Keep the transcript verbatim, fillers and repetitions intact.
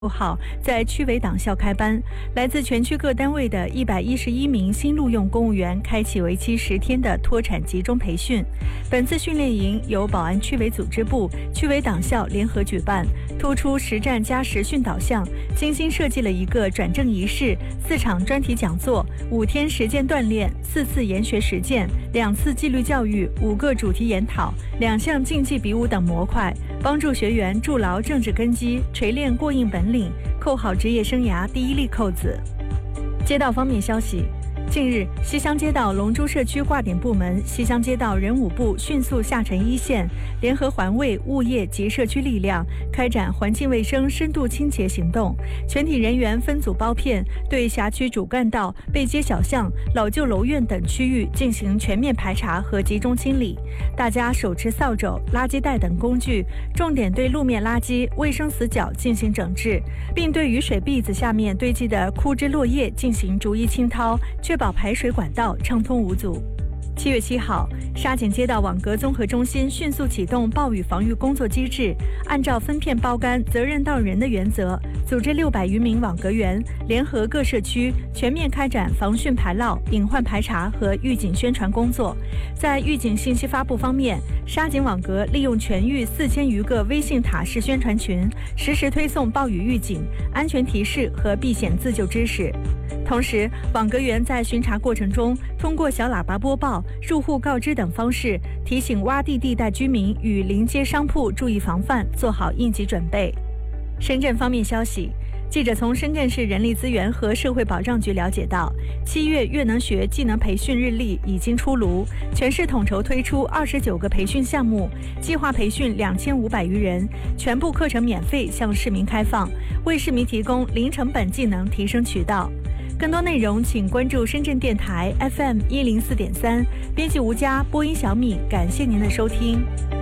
六号在区委党校开班，来自全区各单位的一百一十一名新录用公务员开启为期十天的脱产集中培训。本次训练营由宝安区委组织部、区委党校联合举办，突出实战加实训导向，精心设计了一个转正仪式、四场专题讲座、五天实践锻炼、四次研学实践、两次纪律教育、五个主题研讨、两项竞技比武等模块，帮助学员筑牢政治根基，锤炼过硬本领，扣好职业生涯第一粒扣子。街道方面消息，近日，西乡街道龙珠社区挂点部门、西乡街道人武部迅速下沉一线，联合环卫、物业及社区力量，开展环境卫生深度清洁行动。全体人员分组包片，对辖区主干道、背街小巷、老旧楼院等区域进行全面排查和集中清理。大家手持扫帚、垃圾袋等工具，重点对路面垃圾、卫生死角进行整治，并对雨水篦子下面堆积的枯枝落叶进行逐一清掏，确保排水管道畅通无阻。七月七号，沙井街道网格综合中心迅速启动暴雨防御工作机制，按照分片包干、责任到人的原则，组织六百余名网格员联合各社区全面开展防汛排涝、隐患排查和预警宣传工作。在预警信息发布方面，沙井网格利用全域四千余个微信塔式宣传群，实时推送暴雨预警、安全提示和避险自救知识。同时，网格员在巡查过程中，通过小喇叭播报、入户告知等方式，提醒洼地地带居民与临街商铺注意防范，做好应急准备。深圳方面消息，记者从深圳市人力资源和社会保障局了解到，七月粤能学技能培训日历已经出炉，全市统筹推出二十九个培训项目，计划培训两千五百余人，全部课程免费向市民开放，为市民提供零成本技能提升渠道。更多内容请关注深圳电台 F M 一零四点三，编辑吴佳，播音小米，感谢您的收听。